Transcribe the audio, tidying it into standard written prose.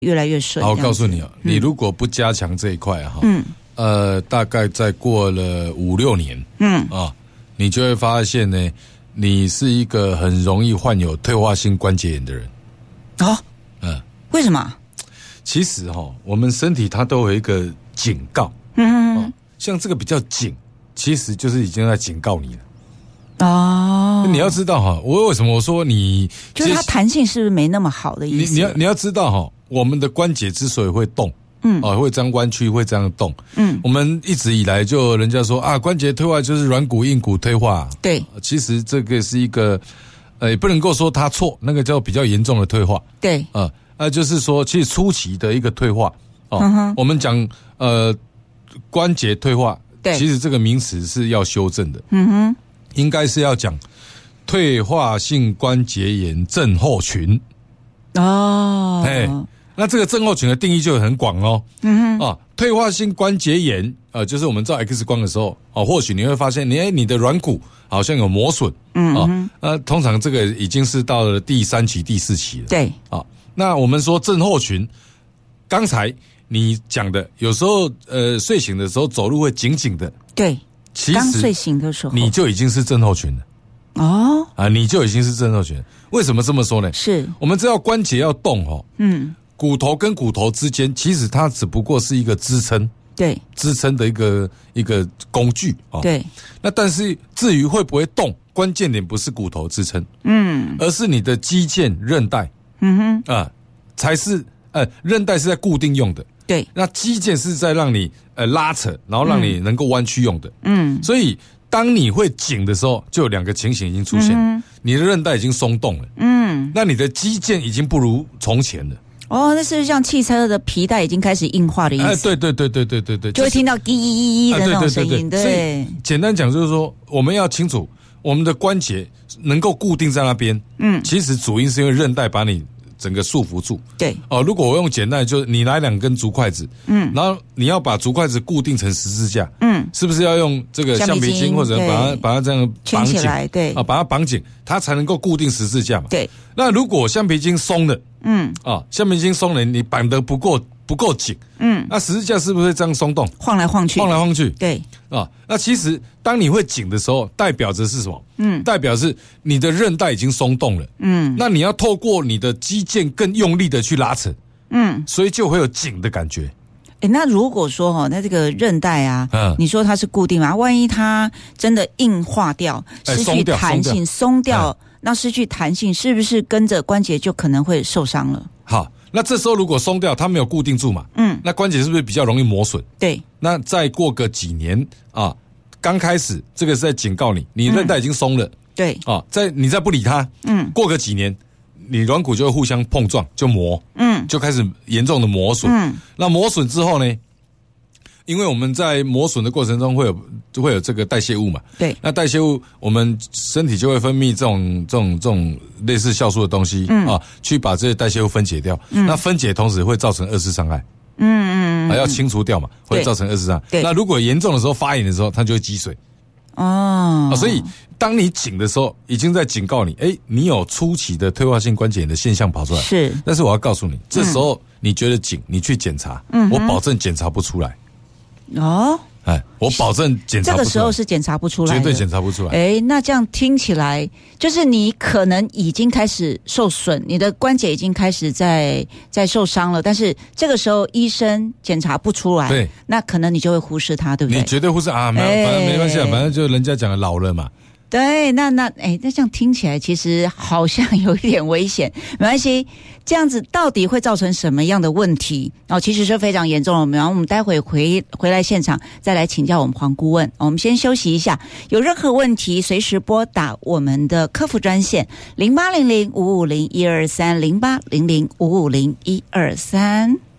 越来越顺。 好，我告诉你你如果不加强这一块大概再过了5-6年，你就会发现呢，你是一个很容易患有退化性关节炎的人。 为什么？ 其实我们身体它都有一个警告，像这个比较紧，其实就是已经在警告你了。你要知道我为什么我说你就是它弹性是不是没那么好的意思？ 你要知道我们的关节之所以会动，会这样弯曲，会这样动，我们一直以来就人家说关节退化就是软骨硬骨退化， 对， 其实这个是一个也不能够说它错，那个叫比较严重的退化， 对， 就是说其实初期的一个退化我们讲关节退化，其实这个名词是要修正的，应该是要讲退化性关节炎症候群。那这个症候群的定义就很广退化性关节炎就是我们照 X 光的时候或许你会发现你的软骨好像有磨损，通常这个已经是到了第3期第4期了， 对， 那我们说症候群，刚才你讲的有时候睡醒的时候走路会紧紧的， 对， 其实刚睡醒的时候你就已经是症候群了。你就已经是症候群。为什么这么说呢？是我们知道关节要动骨头跟骨头之间其实它只不过是一个支撑，对，支撑的一个工具对。那但是至于会不会动，关键点不是骨头支撑，而是你的肌腱韧带，才是韧带是在固定用的，对，那肌腱是在让你拉扯，然后让你能够弯曲用的，所以当你会紧的时候，就有2个情形已经出现，你的韧带已经松动了，那你的肌腱已经不如从前了。 那是像汽车的皮带已经开始硬化的意思。 对， 就会听到滴滴滴的那种声音。对， 所以简单讲就是说，我们要清楚我们的关节能够固定在那边，其实主因是因为韧带把你整个束缚住。对，如果我用简单的，就是你拿2根竹筷子，然后你要把竹筷子固定成十字架，是不是要用这个橡皮筋或者把它这样绑紧？对，把它绑紧，它才能够固定十字架嘛。对，那如果橡皮筋松了，橡皮筋松了，你绑得不够紧，那十字架是不是会这样松动，晃来晃去？对，那其实当你会紧的时候，代表着是什么？代表是你的韧带已经松动了，那你要透过你的肌腱更用力的去拉扯，所以就会有紧的感觉。 那如果说那这个韧带你说它是固定嘛？万一它真的硬化掉，失去弹性，松掉，那失去弹性，是不是跟着关节就可能会受伤了？ 好，那这时候如果松掉，它没有固定住嘛，那关节是不是比较容易磨损？对，那再过个几年刚开始这个是在警告你，你韧带已经松了，对，你再不理它，过个几年，你软骨就会互相碰撞，就磨，就开始严重的磨损，那磨损之后呢？因为我们在磨损的过程中会有这个代谢物嘛，对，那代谢物我们身体就会分泌这种类似酵素的东西去把这些代谢物分解掉，那分解同时会造成2次伤害，要清除掉嘛，会造成2次伤害。那如果严重的时候发炎的时候，它就会积水。所以当你紧的时候，已经在警告你，你有初期的退化性关节炎的现象跑出来。是，但是我要告诉你，这时候你觉得紧，你去检查，我保证检查不出来。我保证检查不出来，这个时候是检查不出来的， 绝对检查不出来。 那这样听起来，就是你可能已经开始受损，你的关节已经开始在受伤了，但是这个时候医生检查不出来，对，那可能你就会忽视它，对不对？ 你绝对忽视反正没关系反正就人家讲的老了嘛。 对，那这样听起来其实好像有一点危险，没关系。这样子到底会造成什么样的问题？其实是非常严重的。然后我们待会回来现场再来请教我们黄顾问。我们先休息一下，有任何问题随时拨打我们的客服专线0800550123 0800550123。